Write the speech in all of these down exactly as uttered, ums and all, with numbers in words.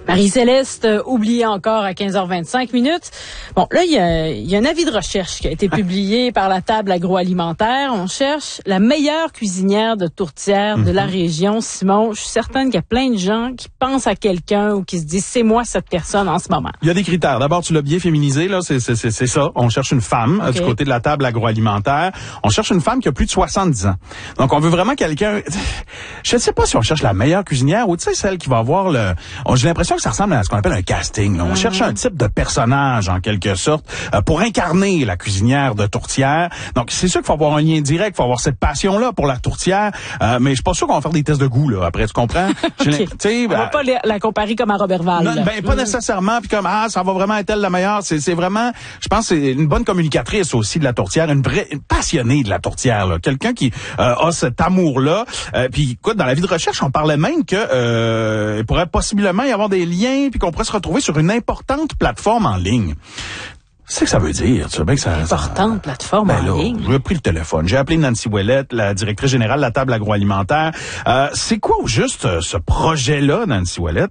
Marie-Céleste, euh, oubliée encore à quinze heures vingt-cinq minutes. Bon, là, il y a, y a un avis de recherche qui a été publié par la table agroalimentaire. On cherche la meilleure cuisinière de tourtière mm-hmm. de la région. Simon, je suis certaine qu'il y a plein de gens qui pensent à quelqu'un ou qui se disent, c'est moi cette personne en ce moment. Il y a des critères. D'abord, tu l'as bien féminisé, là, c'est, c'est, c'est, c'est ça. On cherche une femme okay. euh, du côté de la table agroalimentaire. On cherche une femme qui a plus de soixante-dix ans. Donc, on veut vraiment quelqu'un... Je ne sais pas si on cherche la meilleure cuisinière ou, tu sais, celle qui va avoir le... J'ai l'impression que ça ressemble à ce qu'on appelle un casting. Là. On mm-hmm. cherche un type de personnage, en quelque sorte, euh, pour incarner la cuisinière de tourtière. Donc, c'est sûr qu'il faut avoir un lien direct, il faut avoir cette passion-là pour la tourtière, euh, mais je suis pas sûr qu'on va faire des tests de goût, là, après, tu comprends? okay. On bah, va pas la, la comparer comme à Robert Val. Non, ben, pas mm-hmm. nécessairement, puis comme, ah, ça va vraiment être elle la meilleure. C'est, c'est vraiment, je pense, c'est une bonne communicatrice aussi de la tourtière, une vraie, une passionnée de la tourtière, là. Quelqu'un qui euh, a cet amour-là. Euh, puis, écoute, dans la vie de recherche, on parlait même que euh, il pourrait possiblement y avoir des liens, puis qu'on pourrait se retrouver sur une importante plateforme en ligne. C'est ce que ça veut dire, tu sais bien que ça... Importante ça, plateforme ben en là, ligne. J'ai pris le téléphone, j'ai appelé Nancy Ouellette, la directrice générale de la table agroalimentaire. Euh, c'est quoi au juste euh, ce projet-là, Nancy Ouellette?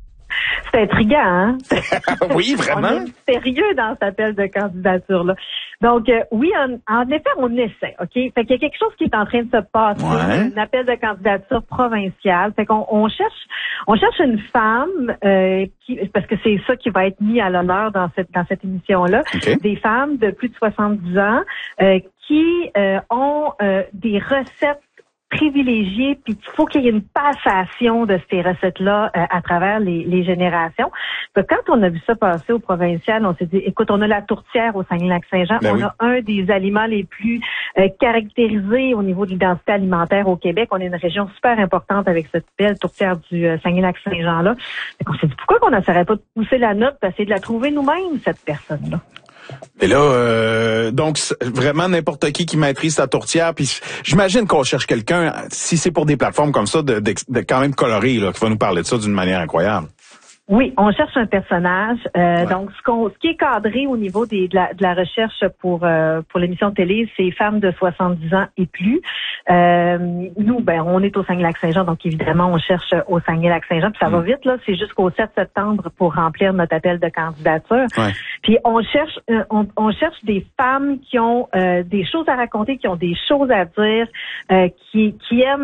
C'est intriguant, hein? Oui, vraiment. On est sérieux dans cet appel de candidature-là. Donc, euh, oui, en, en effet, on essaie, OK? Fait qu'il y a quelque chose qui est en train de se passer, ouais. un appel de candidature provinciale. Fait qu'on on cherche on cherche une femme, euh, qui, parce que c'est ça qui va être mis à l'honneur dans cette dans cette émission-là, okay. des femmes de plus de soixante-dix ans euh, qui euh, ont euh, des recettes privilégié, puis il faut qu'il y ait une passation de ces recettes-là euh, à travers les, les générations. Donc, quand on a vu ça passer au provincial, on s'est dit, écoute, on a la tourtière au Saguenay-Lac-Saint-Jean, ben on oui. a un des aliments les plus euh, caractérisés au niveau de l'identité alimentaire au Québec. On est une région super importante avec cette belle tourtière du euh, Saguenay-Lac-Saint-Jean-là. Donc, on s'est dit, pourquoi qu'on n'essaierait pas de pousser la note, d'essayer de la trouver nous-mêmes, cette personne-là? Et là, euh, donc vraiment n'importe qui qui maîtrise sa tourtière, puis j'imagine qu'on cherche quelqu'un, si c'est pour des plateformes comme ça, de, de, de quand même coloré, là, qui va nous parler de ça d'une manière incroyable. Oui, on cherche un personnage. Euh, ouais. Donc, ce, qu'on, ce qui est cadré au niveau des, de, la, de la recherche pour euh, pour l'émission de télé, c'est femmes de soixante-dix ans et plus. Euh, nous, ben, on est au Saguenay-Lac-Saint-Jean, donc évidemment, on cherche au Saguenay-Lac-Saint-Jean. Puis ça mmh. va vite, là. C'est jusqu'au sept septembre pour remplir notre appel de candidature. Ouais. Puis on cherche, euh, on, on cherche des femmes qui ont euh, des choses à raconter, qui ont des choses à dire, euh, qui qui aiment